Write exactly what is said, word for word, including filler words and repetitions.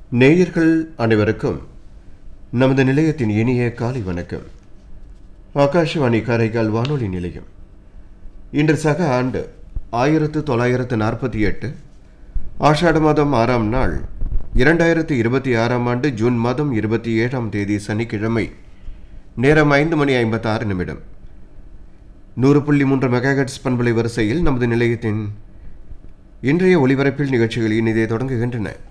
நேயர்கள் அனைவருக்கும் நமது நிலையத்தின் இனிய காலை வணக்கம். ஆகாஷவாணி காரைக்கால் வானொலி நிலையம். இன்று சக ஆண்டு ஆயிரத்து தொள்ளாயிரத்து நாற்பத்தி எட்டு ஆஷாட மாதம் ஆறாம் நாள் இரண்டாயிரத்து இருபத்தி ஆறாம் ஆண்டு ஜூன் மாதம் இருபத்தி ஏழாம் தேதி சனிக்கிழமை. நேரம் ஐந்து மணி ஐம்பத்தி ஆறு நிமிடம். நூறு புள்ளி மூன்று மெகாஹெர்ட்ஸ் பண்பலை வரிசையில் நமது நிலையத்தின் இன்றைய ஒலிபரப்பில் நிகழ்ச்சிகள் இனிதே தொடங்குகின்றன.